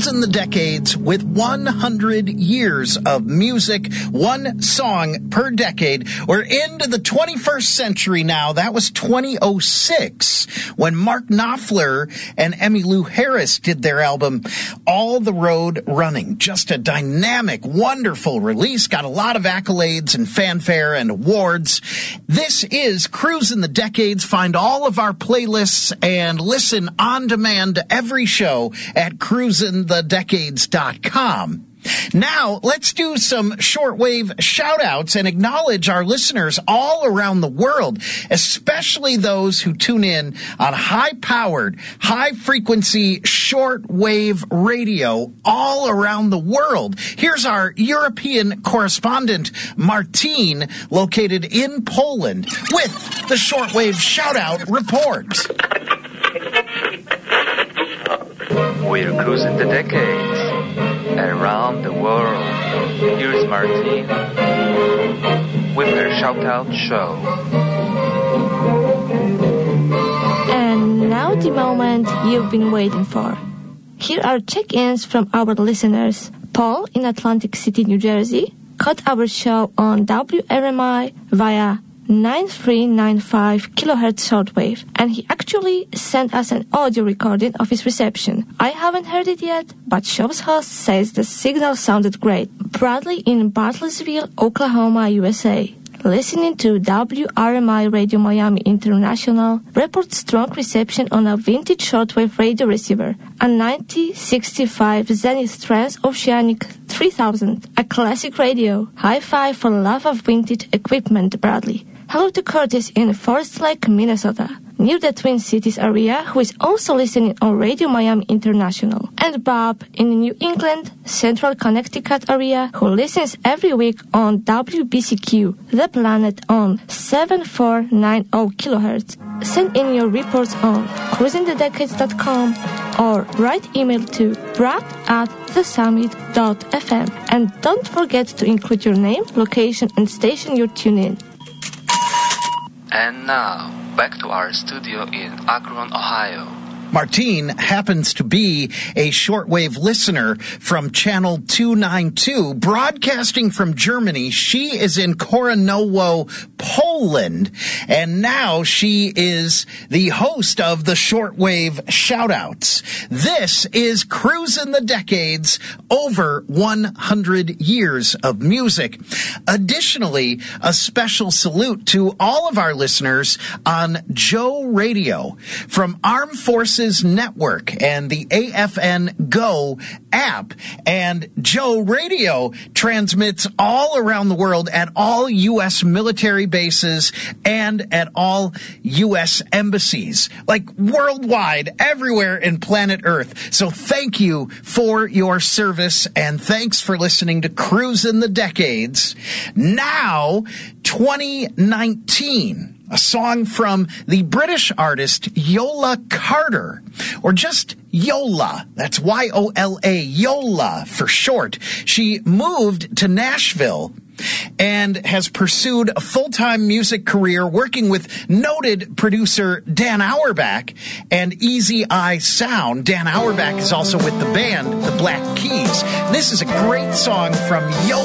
Cruising the Decades with 100 years of music, one song per decade. We're into the 21st century now. That was 2006 when Mark Knopfler and Emmylou Harris did their album All the Road Running. Just a dynamic, wonderful release. Got a lot of accolades and fanfare and awards. This is Cruising the Decades. Find all of our playlists and listen on demand to every show at cruisingthedecades.com. Now, let's do some shortwave shout-outs and acknowledge our listeners all around the world, especially those who tune in on high-powered, high-frequency shortwave radio all around the world. Here's our European correspondent, Martine, located in Poland, with the shortwave shout-out report. We're cruising the decades around the world. Here's Martine with her shout-out show. And now the moment you've been waiting for. Here are check-ins from our listeners. Paul in Atlantic City, New Jersey, caught our show on WRMI via 9395 kilohertz shortwave, and he actually sent us an audio recording of his reception. I haven't heard it yet, but show's host says the signal sounded great. Bradley in Bartlesville, Oklahoma, USA, listening to WRMI Radio Miami International, reports strong reception on a vintage shortwave radio receiver, a 1965 Zenith Transoceanic 3000, a classic radio. High five for love of vintage equipment, Bradley. Hello to Curtis in Forest Lake, Minnesota, near the Twin Cities area, who is also listening on Radio Miami International. And Bob in the New England, Central Connecticut area, who listens every week on WBCQ, The Planet on 7490 kilohertz. Send in your reports on cruisingthedecades.com or write email to brad@thesummit.fm. And don't forget to include your name, location, and station you're tuning in. And now, back to our studio in Akron, Ohio. Martine happens to be a shortwave listener from Channel 292, broadcasting from Germany. She is in Koranowo, Poland, and now she is the host of the shortwave shoutouts. This is Cruising the Decades, over 100 years of music. Additionally, a special salute to all of our listeners on Joe Radio from Armed Forces Network and the AFN Go app. And Joe Radio transmits all around the world at all U.S. military bases and at all U.S. embassies, like worldwide, everywhere in planet Earth. So thank you for your service, and thanks for listening to Cruising the Decades. Now, 2019. A song from the British artist Yola Carter, or just Yola. That's Y-O-L-A, Yola for short. She moved to Nashville and has pursued a full-time music career working with noted producer Dan Auerbach and Easy Eye Sound. Dan Auerbach is also with the band The Black Keys. This is a great song from Yola.